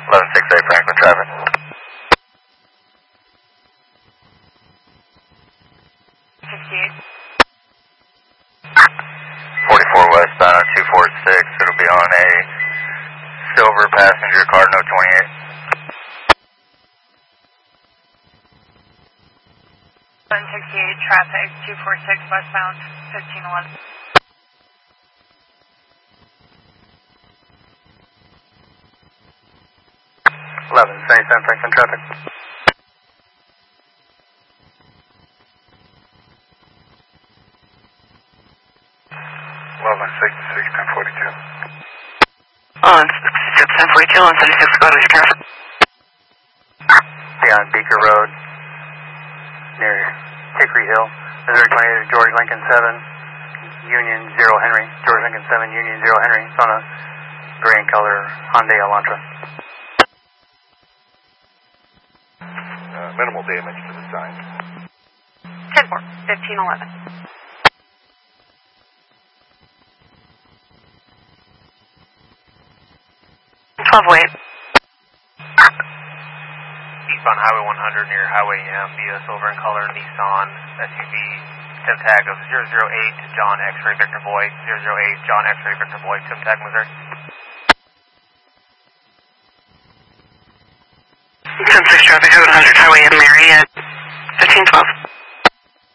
1168 Franklin traffic. 44 westbound 246. It'll be on a silver passenger car, no 28. 1168 traffic, 246 westbound, 1511. Franklin traffic. Traffic. Be on Beaker Road near Hickory Hill, Missouri 28, George Lincoln 7, Union 0 Henry, George Lincoln 7, Union 0 Henry. It's on a green color Hyundai Elantra. Minimal damage to the sign. 10-4, 1511. Wait. Eastbound Highway 100 near Highway M, be a silver in color Nissan SUV, SIM tag of 008 John X-Ray Victor Boy, 008 John X-Ray Victor Boy, SIM tag Missouri. 10-6 traffic, Highway 100, Highway M, Mary at 1512.